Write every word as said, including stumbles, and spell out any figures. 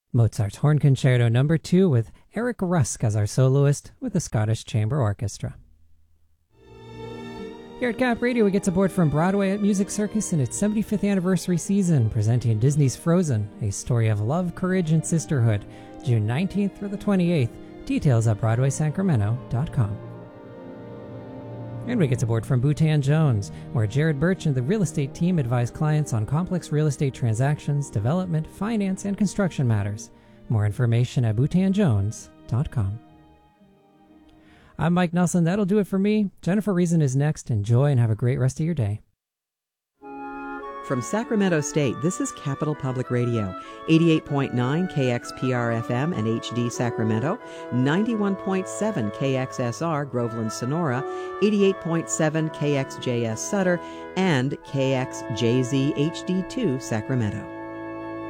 Mozart's Horn Concerto Number two with Eric Rusk as our soloist with the Scottish Chamber Orchestra. Here at Gap Radio, we get to board from Broadway at Music Circus in its seventy-fifth anniversary season, presenting Disney's Frozen, a story of love, courage, and sisterhood, June nineteenth through the twenty-eighth. Details at broadway sacramento dot com. And we get to board from Boutan Jones, where Jared Birch and the real estate team advise clients on complex real estate transactions, development, finance, and construction matters. More information at boutan jones dot com. I'm Mike Nelson. That'll do it for me. Jennifer Reason is next. Enjoy and have a great rest of your day. From Sacramento State, this is Capital Public Radio, eighty-eight point nine K X P R F M and H D Sacramento, ninety-one point seven K X S R Groveland Sonora, eighty-eight point seven K X J S Sutter, and K X J Z H D two Sacramento.